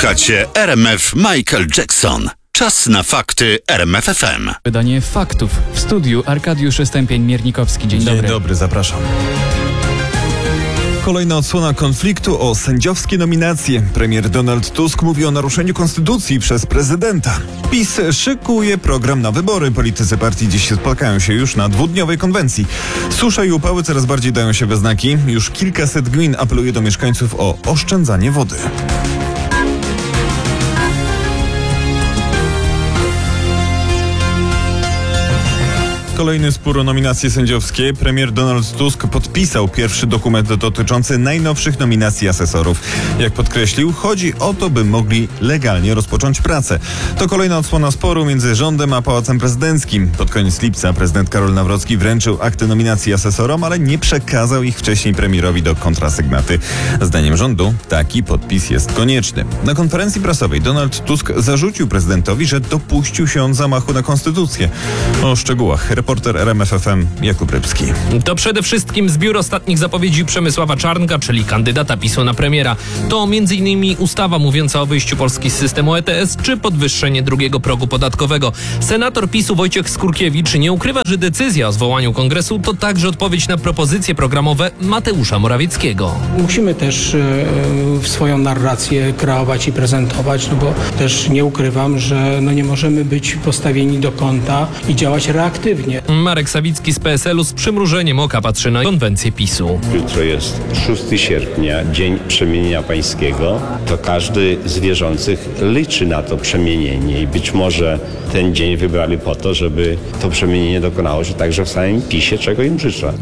Słuchacie RMF Michael Jackson. Czas na fakty RMF FM. Wydanie faktów. W studiu Arkadiusz Stępień-Miernikowski. Dzień dobry. Dzień dobry, zapraszam. Kolejna odsłona konfliktu o sędziowskie nominacje. Premier Donald Tusk mówi o naruszeniu konstytucji przez prezydenta. PiS szykuje program na wybory. Politycy partii dziś spotkają się już na dwudniowej konwencji. Susza i upały coraz bardziej dają się we znaki. Już kilkaset gmin apeluje do mieszkańców o oszczędzanie wody. Kolejny spór o nominacje sędziowskie. Premier Donald Tusk podpisał pierwszy dokument dotyczący najnowszych nominacji asesorów. Jak podkreślił, chodzi o to, by mogli legalnie rozpocząć pracę. To kolejna odsłona sporu między rządem a Pałacem Prezydenckim. Pod koniec lipca prezydent Karol Nawrocki wręczył akty nominacji asesorom, ale nie przekazał ich wcześniej premierowi do kontrasygnaty. Zdaniem rządu taki podpis jest konieczny. Na konferencji prasowej Donald Tusk zarzucił prezydentowi, że dopuścił się on zamachu na konstytucję. O szczegółach reporter RMF FM Jakub Rybski. To przede wszystkim zbiór ostatnich zapowiedzi Przemysława Czarnka, czyli kandydata PiS-u na premiera. To m.in. ustawa mówiąca o wyjściu Polski z systemu ETS czy podwyższenie drugiego progu podatkowego. Senator PiS-u Wojciech Skurkiewicz nie ukrywa, że decyzja o zwołaniu kongresu to także odpowiedź na propozycje programowe Mateusza Morawieckiego. Musimy też swoją narrację kreować i prezentować, no bo też nie ukrywam, że nie możemy być postawieni do kąta i działać reaktywnie. Marek Sawicki z PSL-u z przymrużeniem oka patrzy na konwencję PiS-u. Jutro jest 6 sierpnia, Dzień Przemienienia Pańskiego. To każdy z wierzących liczy na to przemienienie i być może ten dzień wybrali po to, żeby to przemienienie dokonało się także w samym PiS-ie, czego im życzę.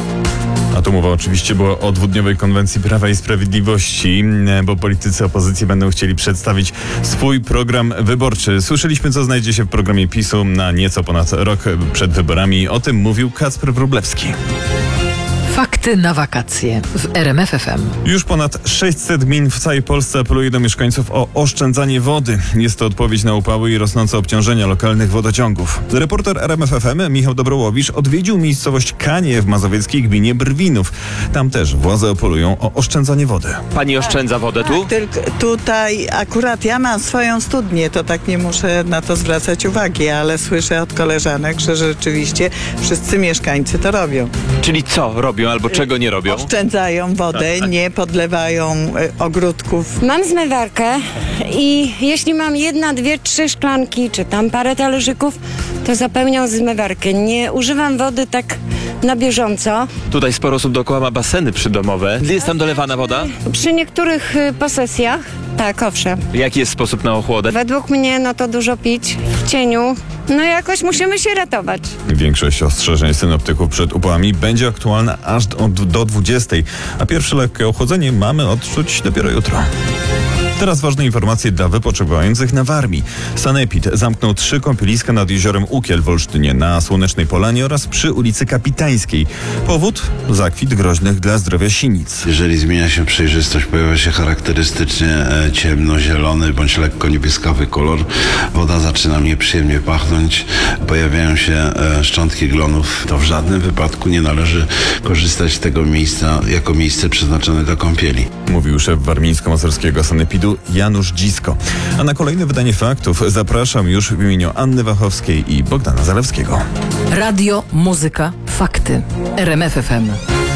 A tu mowa oczywiście była o dwudniowej konwencji Prawa i Sprawiedliwości, bo politycy opozycji będą chcieli przedstawić swój program wyborczy. Słyszeliśmy, co znajdzie się w programie PiS-u na nieco ponad rok przed wyborami. O tym mówił Kacper Wróblewski. Fakty na wakacje w RMF FM. Już ponad 600 gmin w całej Polsce apeluje do mieszkańców o oszczędzanie wody. Jest to odpowiedź na upały i rosnące obciążenia lokalnych wodociągów. Reporter RMF FM Michał Dobrołowicz odwiedził miejscowość Kanie w mazowieckiej gminie Brwinów. Tam też władze apelują o oszczędzanie wody. Pani oszczędza wodę tu? Tylko tutaj akurat ja mam swoją studnię, to tak nie muszę na to zwracać uwagi, ale słyszę od koleżanek, że rzeczywiście wszyscy mieszkańcy to robią. Czyli co robią albo czego nie robią? Oszczędzają wodę, nie podlewają ogródków. Mam zmywarkę i jeśli mam 1, 2, 3 szklanki, czy tam parę talerzyków, to zapełniam zmywarkę. Nie używam wody tak na bieżąco. Tutaj sporo osób dookoła ma baseny przydomowe. Jest tam dolewana woda? Przy niektórych posesjach, tak, owszem. Jaki jest sposób na ochłodę? Według mnie, to dużo pić w cieniu. Jakoś musimy się ratować. Większość ostrzeżeń synoptyków przed upałami będzie aktualna aż do 20, a pierwsze lekkie ochłodzenie mamy odczuć dopiero jutro. Teraz ważne informacje dla wypoczywających na Warmii. Sanepid zamknął 3 kąpieliska nad jeziorem Ukiel w Olsztynie, na Słonecznej Polanie oraz przy ulicy Kapitańskiej. Powód? Zakwit groźnych dla zdrowia sinic. Jeżeli zmienia się przejrzystość, pojawia się charakterystycznie ciemnozielony bądź lekko niebieskawy kolor, woda zaczyna nieprzyjemnie pachnąć, pojawiają się szczątki glonów, to w żadnym wypadku nie należy korzystać z tego miejsca jako miejsce przeznaczone do kąpieli. Mówił szef warmińsko-mazurskiego Sanepidu Janusz Dzisko. A na kolejne wydanie faktów zapraszam już w imieniu Anny Wachowskiej i Bogdana Zalewskiego. Radio, muzyka, fakty. RMF FM.